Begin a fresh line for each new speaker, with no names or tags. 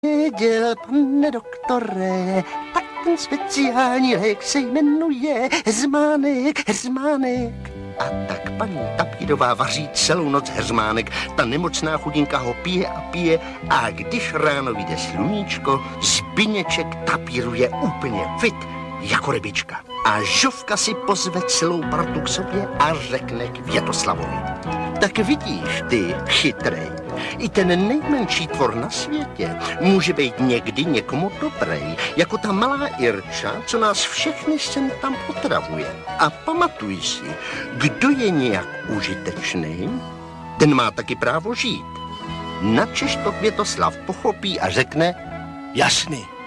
Věděl, pane doktore, tak ten speciální lék se jmenuje heřmánek. A tak paní Tapírová vaří celou noc heřmánek, ta nemocná chudinka ho pije a pije a když ráno vyjde sluníčko, Zbyněček tapíruje úplně fit jako rybička. A Žofka si pozve celou partu k sobě a řekne Květoslavovi. Tak vidíš ty, chytrej, i ten nejmenší tvor na světě může být někdy někomu dobrý, jako ta malá Irča, co nás všechny sem tam otravuje. A pamatuj si, kdo je nějak užitečný, ten má taky právo žít. Načež to Květoslav pochopí a řekne, jasný.